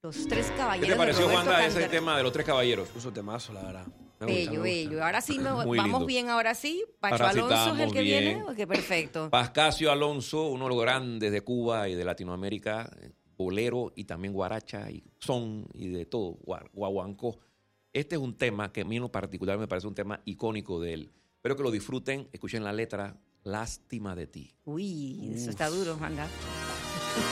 Los Tres ¿Qué Caballeros te pareció, de Roberto Wanda, ese Cantar. tema de los Tres Caballeros? Puso temazo, la verdad. Bello, bello. Ahora sí, Muy vamos lindo. bien, ahora sí. Pacho Ahora sí Alonso es el estamos que viene. bien. Ok, perfecto. Pascasio Alonso, uno de los grandes de Cuba y de Latinoamérica, bolero y también guaracha y son y de todo, guaguancó. Este es un tema que a mí en lo particular me parece un tema icónico de él. Espero que lo disfruten, escuchen la letra, Lástima de ti. Uy, eso está duro, anda.